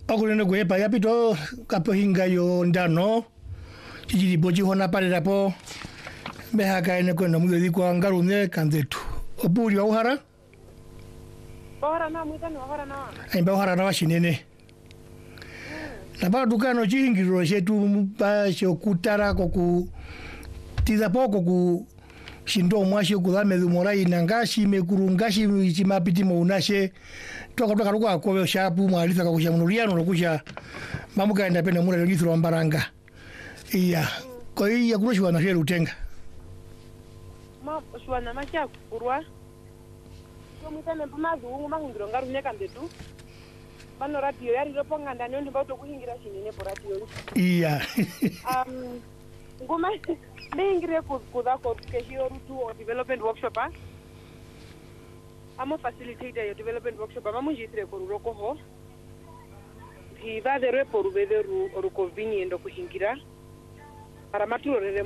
okulene kuyepa yapito kapo hinga yo ndano chijiri boji hona pale rapo behaka ene kwenda mwezi kwa ngarune kanzetu opuri wa uhara na mwita ni wahara na aimba uhara na washinene na ba dukano chingiro chetu ba chokutara koku tiza poko ku shindo mwashi kulame dhumorai nangashi mekurungashi chimapiti maunashe toka ruka ko shapu mwaliza ka kushamunuliano lokusha mamuka enda pena mura yithro mbaranga iya ko iya kuroshwa na sheru tenga ma shwana macha kurwa so mutane pamazu mahungiro ngarune kandetu bano radio yari roponga ndani ndi bauto kuhingira shinene po radio iya ngoma ndingire kuda ko kehio rutu o development workshop amo facilitator yo development workshop amunjitire ko ruroko ho hiva de repo rubede ru convenient kuhingira para maturo